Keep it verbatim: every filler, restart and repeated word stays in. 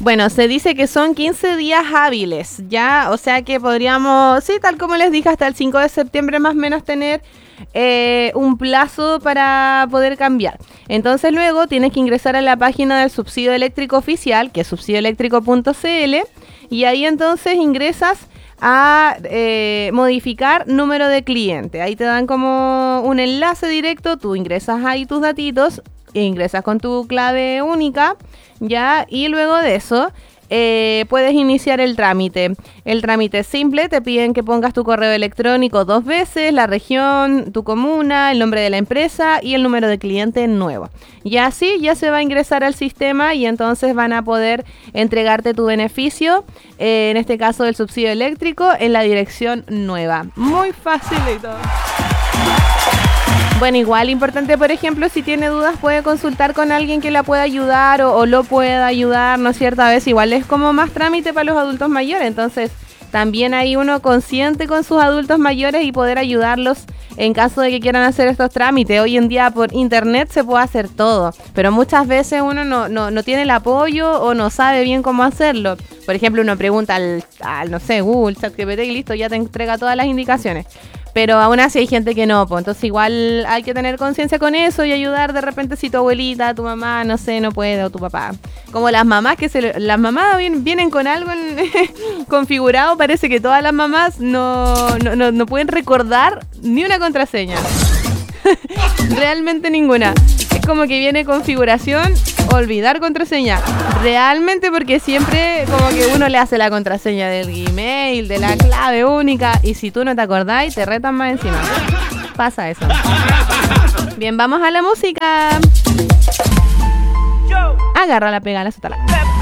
Bueno, se dice que son quince días hábiles, ¿ya? O sea que podríamos, sí, tal como les dije, hasta el cinco de septiembre más o menos tener eh, un plazo para poder cambiar. Entonces luego tienes que ingresar a la página del subsidio eléctrico oficial, que es subsidio eléctrico punto c l, y ahí entonces ingresas a eh, modificar número de cliente. Ahí te dan como un enlace directo, tú ingresas ahí tus datitos, ingresas con tu clave única, ya, y luego de eso eh, puedes iniciar el trámite. El trámite es simple, te piden que pongas tu correo electrónico dos veces, la región, tu comuna, el nombre de la empresa y el número de cliente nuevo. Y así ya se va a ingresar al sistema y entonces van a poder entregarte tu beneficio, eh, en este caso del subsidio eléctrico, en la dirección nueva. Muy facilito. Bueno, igual importante, por ejemplo, si tiene dudas puede consultar con alguien que la pueda ayudar o, o lo pueda ayudar, ¿no es cierto? A veces igual es como más trámite para los adultos mayores, entonces también hay uno consciente con sus adultos mayores y poder ayudarlos en caso de que quieran hacer estos trámites. Hoy en día por internet se puede hacer todo, pero muchas veces uno no, no, no tiene el apoyo o no sabe bien cómo hacerlo. Por ejemplo, uno pregunta al, al no sé, Google, ChatGPT y listo, ya te entrega todas las indicaciones. Pero aún así hay gente que no, pues entonces igual hay que tener conciencia con eso y ayudar de repente si tu abuelita, tu mamá, no sé, no puede, o tu papá. Como las mamás que se le, las mamás vienen, vienen con algo en, configurado, parece que todas las mamás no, no, no, no pueden recordar ni una contraseña. Realmente ninguna. Es como que viene configuración, olvidar contraseña. Realmente, porque siempre como que uno le hace la contraseña del Gmail, de la clave única, y si tú no te acordás, te retan más encima. Pasa eso. Bien, vamos a la música. Agarra la pega, la sotala.